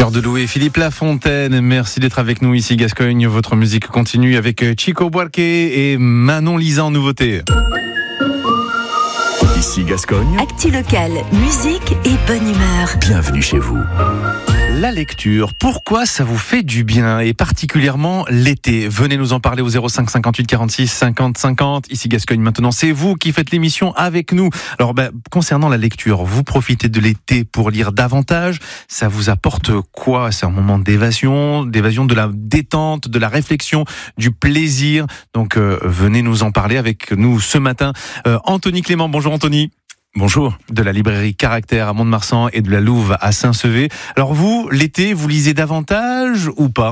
Cœur de Loup et Philippe Lafontaine, merci d'être avec nous ici Gascogne. Votre musique continue avec Chico Buarque et Manon Lisa en nouveauté. Ici Gascogne. Actu local, musique et bonne humeur. Bienvenue chez vous. La lecture, pourquoi ça vous fait du bien et particulièrement l'été? Venez nous en parler au 05 58 46 50 50. Ici Gascogne maintenant, c'est vous qui faites l'émission avec nous. Alors concernant la lecture, vous profitez de l'été pour lire davantage. Ça vous apporte quoi? C'est un moment d'évasion, de la détente, de la réflexion, du plaisir. Donc venez nous en parler avec nous ce matin. Anthony Clément, bonjour Anthony. Bonjour. De la librairie Caractère à Mont-de-Marsan et de la Louve à Saint-Sevé. Alors vous, l'été, vous lisez davantage ou pas?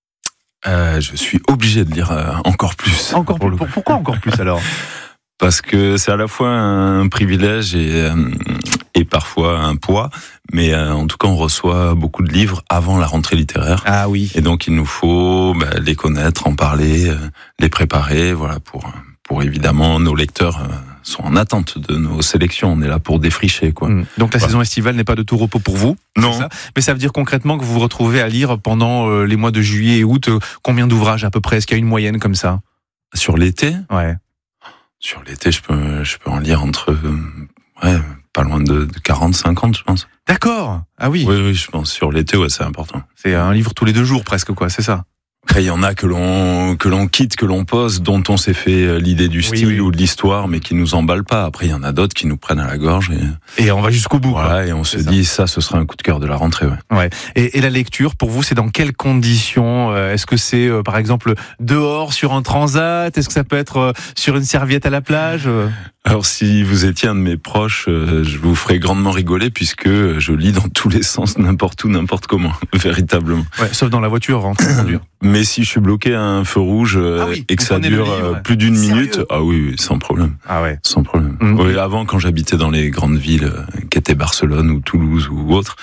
Je suis obligé de lire encore plus. Pourquoi encore plus alors? Parce que c'est à la fois un privilège et parfois un poids, mais en tout cas on reçoit beaucoup de livres avant la rentrée littéraire. Ah oui. Et donc il nous faut les connaître, en parler, les préparer, voilà, pour évidemment nos lecteurs sont en attente de nos sélections. On est là pour défricher, quoi. Donc la saison estivale n'est pas de tout repos pour vous? Non. Ça, mais ça veut dire concrètement que vous vous retrouvez à lire pendant les mois de juillet et août combien d'ouvrages à peu près? Est-ce qu'il y a une moyenne comme ça? Sur l'été? Ouais. Sur l'été, je peux en lire entre pas loin de 40, 50, je pense. D'accord. Ah oui. Oui, je pense. Sur l'été, ouais, c'est important. C'est un livre tous les 2 jours presque, quoi, c'est ça? Après, il y en a que l'on quitte, que l'on pose, dont on s'est fait l'idée du style ou de l'histoire, mais qui nous emballent pas. Après, il y en a d'autres qui nous prennent à la gorge et on va jusqu'au bout. Voilà, quoi. Et on se dit, ça, ce sera un coup de cœur de la rentrée, ouais. Ouais. Et la lecture, pour vous, c'est dans quelles conditions? Est-ce que c'est, par exemple, dehors, sur un transat? Est-ce que ça peut être sur une serviette à la plage? Alors, si vous étiez un de mes proches, je vous ferais grandement rigoler, puisque je lis dans tous les sens, n'importe où, n'importe comment, véritablement. Ouais, sauf dans la voiture, hein, c'est dur. Mais si je suis bloqué à un feu rouge et que ça dure plus d'une minute, ah oui, sans problème. Ah ouais. Sans problème. Oui, avant, quand j'habitais dans les grandes villes, qu'étaient Barcelone ou Toulouse ou autre,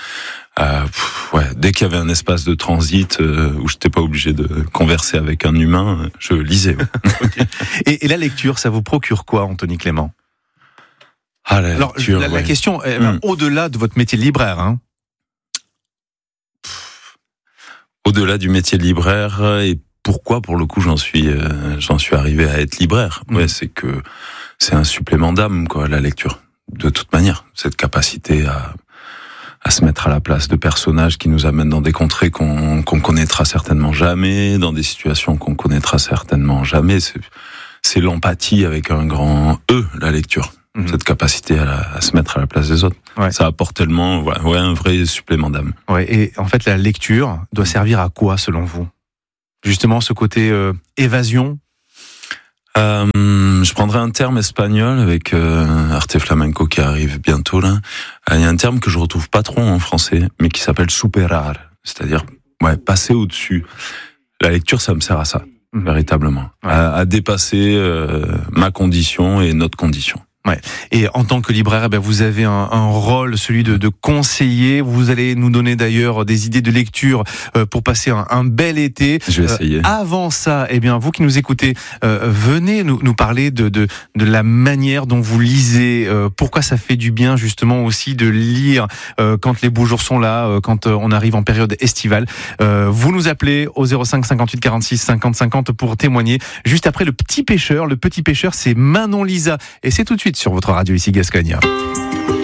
dès qu'il y avait un espace de transit où j'étais pas obligé de converser avec un humain, je lisais. Okay. Et la lecture, ça vous procure quoi, Anthony Clément? Alors, la question, au-delà de votre métier de libraire, hein. Au-delà du métier de libraire, et pourquoi, pour le coup, j'en suis arrivé à être libraire. Ouais, c'est que c'est un supplément d'âme, quoi, la lecture. De toute manière, cette capacité à se mettre à la place de personnages qui nous amènent dans des contrées qu'on connaîtra certainement jamais, dans des situations qu'on connaîtra certainement jamais. C'est l'empathie avec un grand E, la lecture. Cette capacité à se mettre à la place des autres. Ouais. Ça apporte tellement, un vrai supplément d'âme. Ouais, et en fait, la lecture doit servir à quoi, selon vous? Justement, ce côté évasion? Je prendrais un terme espagnol avec Arte Flamenco qui arrive bientôt là. Il y a un terme que je retrouve pas trop en français, mais qui s'appelle superar, c'est-à-dire passer au-dessus. La lecture, ça me sert à ça, véritablement, à dépasser ma condition et notre condition. Ouais. Et en tant que libraire, vous avez un rôle, celui de conseiller. Vous allez nous donner d'ailleurs des idées de lecture pour passer un bel été. Je vais essayer. Avant ça, vous qui nous écoutez, venez nous parler de la manière dont vous lisez. Pourquoi ça fait du bien justement aussi de lire quand les beaux jours sont là, quand on arrive en période estivale. Vous nous appelez au 05 58 46 50 50 pour témoigner. Juste après le petit pêcheur, c'est Manon Lisa et c'est tout de suite sur votre radio ici Gascogne.